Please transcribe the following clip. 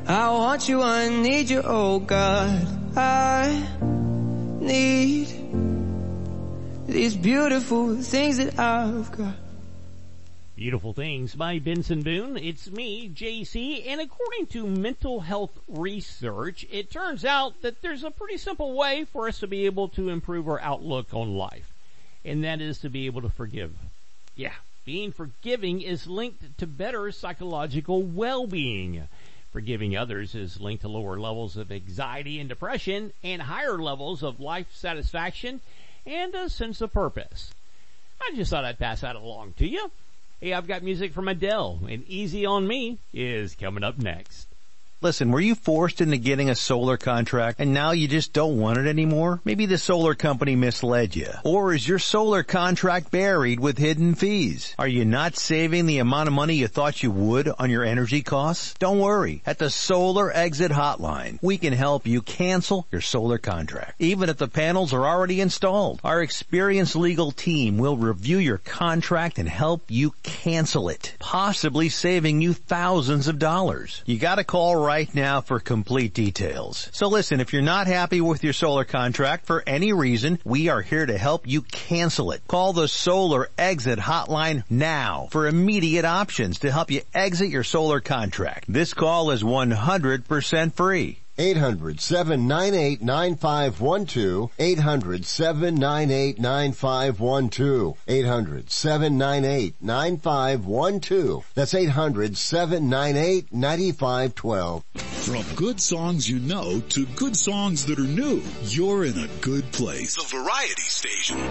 I want you, I need you, oh God. I need these beautiful things that I've got. Beautiful Things by Benson Boone. It's me, JC, and according to mental health research, it turns out that there's a pretty simple way for us to be able to improve our outlook on life, and that is to be able to forgive. Yeah, being forgiving is linked to better psychological well-being. Forgiving others is linked to lower levels of anxiety and depression and higher levels of life satisfaction and a sense of purpose. I just thought I'd pass that along to you. Hey, I've got music from Adele, and Easy on Me is coming up next. Listen, were you forced into getting a solar contract and now you just don't want it anymore? Maybe the solar company misled you. Or is your solar contract buried with hidden fees? Are you not saving the amount of money you thought you would on your energy costs? Don't worry. At the Solar Exit Hotline, we can help you cancel your solar contract, even if the panels are already installed. Our experienced legal team will review your contract and help you cancel it, possibly saving you thousands of dollars. You gotta call right now for complete details. So listen, if you're not happy with your solar contract for any reason, we are here to help you cancel it. Call the Solar Exit Hotline now for immediate options to help you exit your solar contract. This call is 100% free. 800-798-9512. 800-798-9512. 800-798-9512. That's 800-798-9512. From good songs you know to good songs that are new, you're in a good place. The Variety Station.